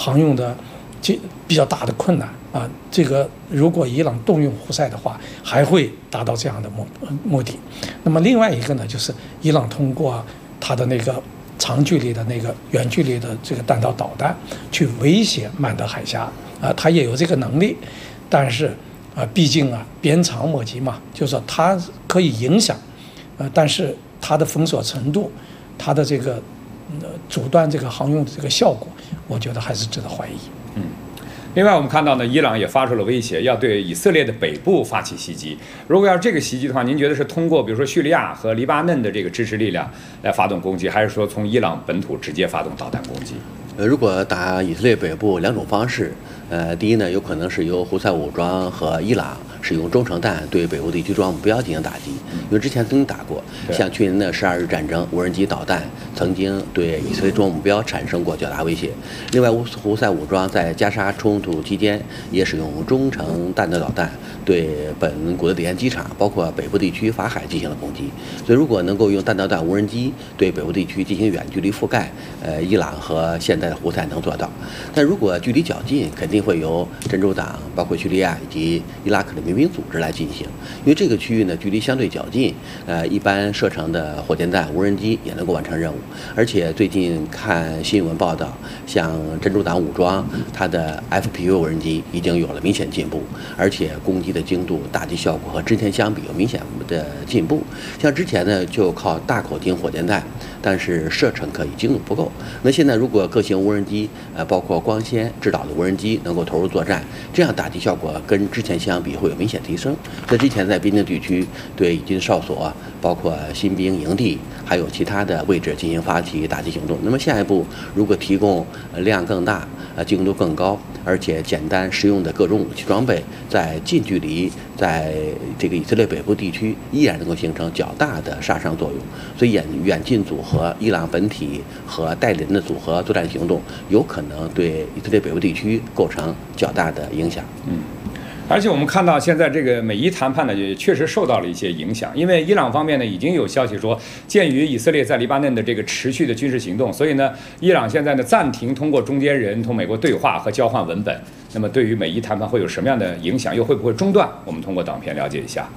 航用的比较大的困难啊。这个如果伊朗动用胡塞的话，还会达到这样的目的。那么另外一个呢，就是伊朗通过它的那个长距离的那个远距离的这个弹道导弹去威胁曼德海峡啊，它也有这个能力，但是毕竟鞭长莫及嘛，就是说它可以影响，但是它的封锁程度，它的这个阻断这个航用的这个效果，我觉得还是值得怀疑。 另外，我们看到呢，伊朗也发出了威胁，要对以色列的北部发起袭击。如果要这个袭击的话，您觉得是通过比如说叙利亚和黎巴嫩的这个支持力量来发动攻击，还是说从伊朗本土直接发动导弹攻击？ 如果打以色列北部两种方式，第一呢，有可能是由胡塞武装和伊朗使用中程弹对北部地区重要目标进行打击，因为之前曾经打过，像去年的12日战争，无人机导弹曾经对以色列重要目标产生过较大威胁。另外，胡塞武装在加沙冲突期间也使用中程弹道导弹对本古德里安机场，包括北部地区法海进行了攻击。所以，如果能够用弹道弹无人机对北部地区进行远距离覆盖，伊朗和现在的胡塞能做到。但如果距离较近，肯定会由真主党、包括叙利亚以及伊拉克的民兵组织来进行，因为这个区域呢距离相对较近，一般射程的火箭弹、无人机也能够完成任务。而且最近看新闻报道，像真主党武装，它的 FPV 无人机已经有了明显进步，而且攻击的精度、打击效果和之前相比有明显的进步。像之前呢就靠大口径火箭弹，但是射程可以精度不够。那现在如果各型无人机，包括光纤制导的无人机能够投入作战，这样打击效果跟之前相比会有明显提升。在之前在边境地区对以军哨所，包括新兵营地，还有其他的位置进行发起打击行动。那么下一步如果提供量更大、精度更高，而且简单实用的各种武器装备，在近距离在这个以色列北部地区依然能够形成较大的杀伤作用。所以远近组合、伊朗本体和带领的组合作战行动，有可能对以色列北部地区构成较大的影响。 而且我们看到现在这个美伊谈判呢，也确实受到了一些影响，因为伊朗方面呢已经有消息说，鉴于以色列在黎巴嫩的这个持续的军事行动，所以呢，伊朗现在呢暂停通过中间人同美国对话和交换文本。那么对于美伊谈判会有什么样的影响，又会不会中断？我们通过短片了解一下。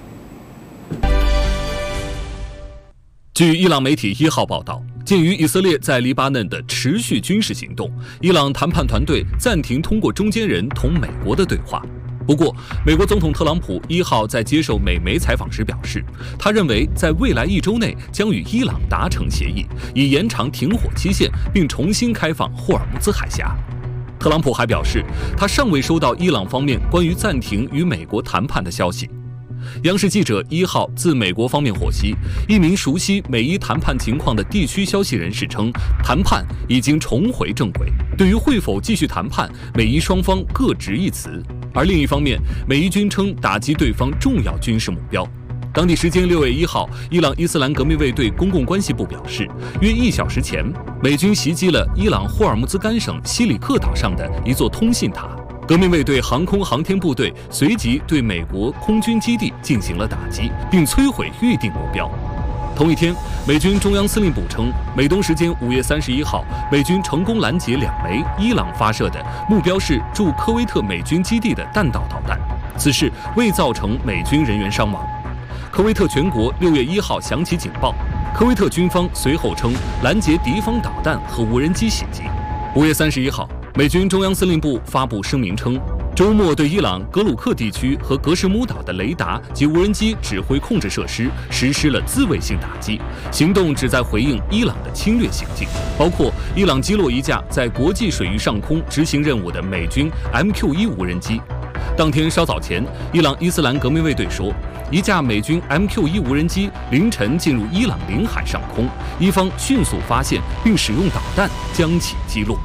据伊朗媒体1号报道，鉴于以色列在黎巴嫩的持续军事行动，伊朗谈判团队暂停通过中间人同美国的对话。不过，美国总统特朗普1号在接受美媒采访时表示，他认为在未来1周内将与伊朗达成协议，以延长停火期限，并重新开放霍尔木兹海峡。特朗普还表示，他尚未收到伊朗方面关于暂停与美国谈判的消息。央视记者1号自美国方面获悉，一名熟悉美伊谈判情况的地区消息人士称，谈判已经重回正轨。对于会否继续谈判，美伊双方各执一词。而另一方面，美伊均称打击对方重要军事目标。当地时间6月1号，伊朗伊斯兰革命卫队公共关系部表示，约1小时前，美军袭击了伊朗霍尔木兹干省西里克岛上的一座通信塔。革命卫队航空航天部队随即对美国空军基地进行了打击，并摧毁预定目标。同一天，美军中央司令部称，美东时间5月31号，美军成功拦截2枚伊朗发射的目标是驻科威特美军基地的弹道导弹，此事未造成美军人员伤亡。科威特全国6月1号响起警报，科威特军方随后称拦截敌方导弹和无人机袭击。5月31号，美军中央司令部发布声明称，周末对伊朗格鲁克地区和格什姆岛的雷达及无人机指挥控制设施实施了自卫性打击，行动旨在回应伊朗的侵略行径，包括伊朗击落一架在国际水域上空执行任务的美军 MQ-1 无人机。当天稍早前，伊朗伊斯兰革命卫队说，一架美军 MQ-1 无人机凌晨进入伊朗领海上空，伊方迅速发现并使用导弹将其击落。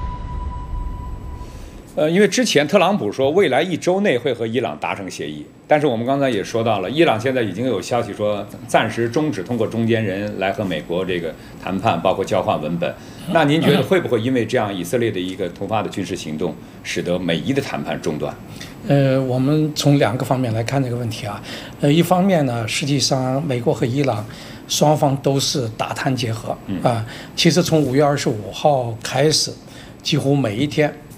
因为之前特朗普说未来1周内会和伊朗达成协议，但是我们刚才也说到了，伊朗现在已经有消息说暂时终止通过中间人来和美国这个谈判，包括交换文本。那您觉得会不会因为这样以色列的一个突发的军事行动，使得美伊的谈判中断？ 我们从2个方面来看这个问题啊。一方面呢，实际上美国和伊朗双方都是打探结合啊。其实从5月25号开始，几乎每一天